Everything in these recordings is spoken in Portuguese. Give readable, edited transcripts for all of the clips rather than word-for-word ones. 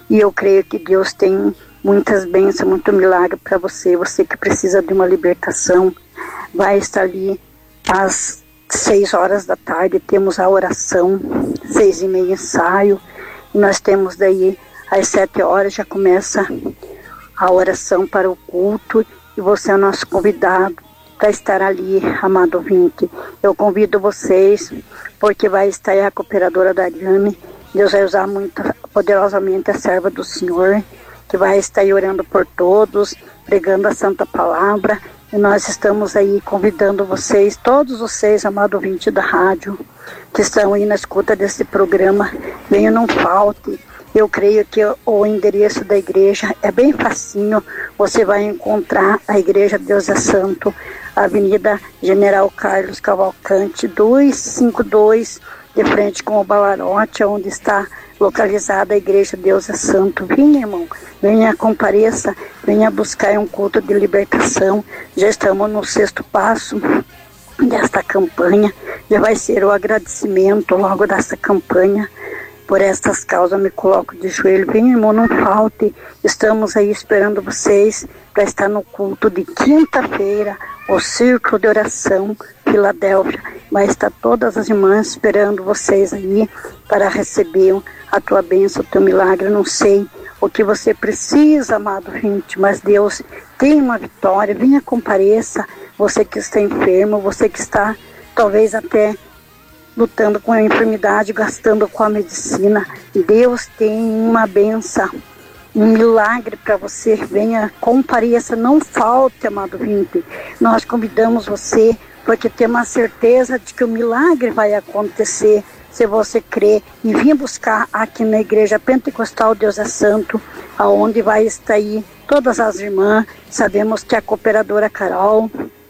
E eu creio que Deus tem muitas bênçãos, muito milagre para você. Você que precisa de uma libertação, vai estar ali às 6 horas da tarde, temos a oração, 6h30 ensaio, e nós temos daí às 7 horas já começa a oração para o culto, e você é o nosso convidado para estar ali, amado ouvinte. Eu convido vocês, porque vai estar aí a cooperadora Dariane. Deus vai usar muito poderosamente a serva do Senhor, que vai estar aí orando por todos, pregando a santa palavra. E nós estamos aí convidando vocês, todos vocês, amado ouvinte da rádio, que estão aí na escuta desse programa, venham, não falte. Eu creio que o endereço da igreja é bem facinho. Você vai encontrar a Igreja Deus é Santo, Avenida General Carlos Cavalcante, 252, de frente com o Balarote, onde está localizada a Igreja Deus é Santo. Venha, irmão, venha, compareça, venha buscar um culto de libertação. Já estamos no 6º passo desta campanha. Já vai ser o agradecimento logo desta campanha. Por estas causas me coloco de joelho. Vem, irmão, não falte. Estamos aí esperando vocês para estar no culto de quinta-feira, o Círculo de Oração Filadélfia. Vai estar todas as irmãs esperando vocês aí para receber a tua bênção, o teu milagre. Eu não sei o que você precisa, amado gente, mas Deus tem uma vitória. Venha, compareça. Você que está enfermo, você que está talvez até lutando com a enfermidade, gastando com a medicina. Deus tem uma benção, um milagre para você. Venha, compareça, não falte, amado vinte. Nós convidamos você, porque temos a certeza de que o milagre vai acontecer, se você crer. E venha buscar aqui na Igreja Pentecostal Deus é Santo, aonde vai estar aí todas as irmãs. Sabemos que a cooperadora Carol,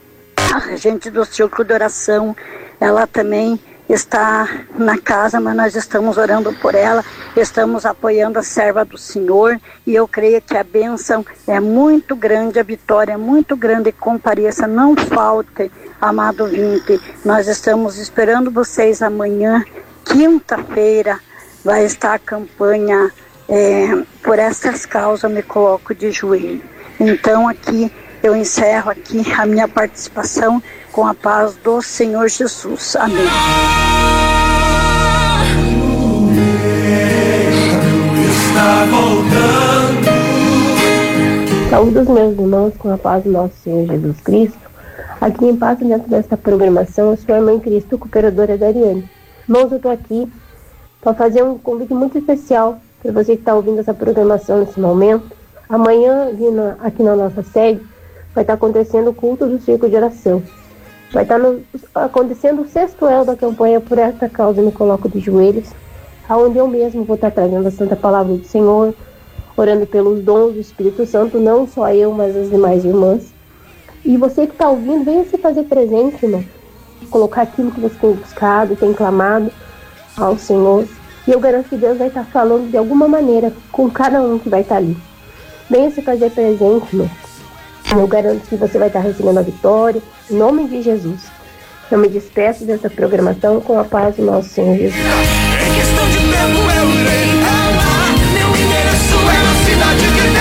a gente do Círculo de Oração, ela também está na casa, mas nós estamos orando por ela, estamos apoiando a serva do Senhor, e eu creio que a bênção é muito grande, a vitória é muito grande. Compareça, não falte, amado vinte. Nós estamos esperando vocês amanhã, quinta-feira, vai estar a campanha por essas causas, me coloco de joelho. Então aqui, eu encerro aqui a minha participação com a paz do Senhor Jesus. Amém. Saúde meus irmãos com a paz do nosso Senhor Jesus Cristo. Aqui em paz dentro desta programação, a sua irmã em Cristo, cooperadora Dariane. Irmãos, eu estou aqui para fazer um convite muito especial para você que está ouvindo essa programação nesse momento. Amanhã, aqui na nossa sede, vai estar acontecendo o culto do Círculo de Oração. Vai estar acontecendo o 6º elo da campanha Por Esta Causa Me Coloco de Joelhos, aonde eu mesmo vou estar trazendo a Santa Palavra do Senhor, orando pelos dons do Espírito Santo, não só eu, mas as demais irmãs. E você que está ouvindo, venha se fazer presente, irmão. Colocar aquilo que você tem buscado, tem clamado ao Senhor. E eu garanto que Deus vai estar falando de alguma maneira com cada um que vai estar ali. Venha se fazer presente, irmão. Eu garanto que você vai estar recebendo a vitória, em nome de Jesus. Eu me despeço dessa programação com a paz do nosso Senhor Jesus. Em questão de tempo eu irei amar. Meu endereço é na cidade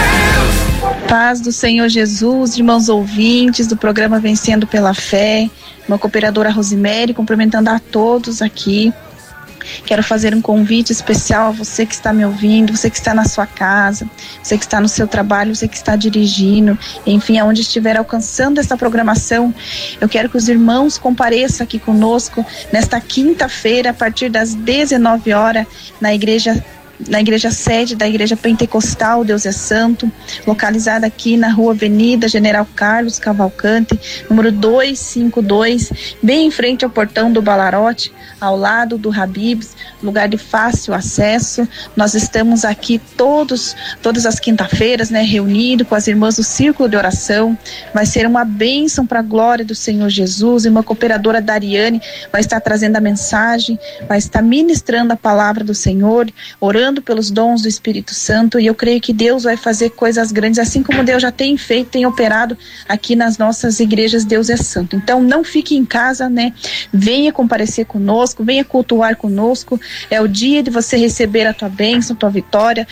de Deus. Paz do Senhor Jesus, irmãos ouvintes do programa Vencendo pela Fé, uma cooperadora Rosemary, cumprimentando a todos aqui. Quero fazer um convite especial a você que está me ouvindo, você que está na sua casa, você que está no seu trabalho, você que está dirigindo, enfim, aonde estiver alcançando essa programação. Eu quero que os irmãos compareçam aqui conosco nesta quinta-feira, a partir das 19 horas, na igreja sede da Igreja Pentecostal Deus é Santo, localizada aqui na Rua Avenida General Carlos Cavalcante, número 252, bem em frente ao portão do Balarote, ao lado do Habib's, lugar de fácil acesso. Nós estamos aqui todas as quinta-feiras, reunidos com as irmãs do Círculo de Oração. Vai ser uma bênção para a glória do Senhor Jesus. Uma cooperadora Dariane vai estar trazendo a mensagem, vai estar ministrando a palavra do Senhor, orando pelos dons do Espírito Santo, e eu creio que Deus vai fazer coisas grandes, assim como Deus já tem feito, tem operado aqui nas nossas igrejas Deus é Santo. Então não fique em casa, venha comparecer conosco, venha cultuar conosco. É o dia de você receber a tua bênção, tua vitória,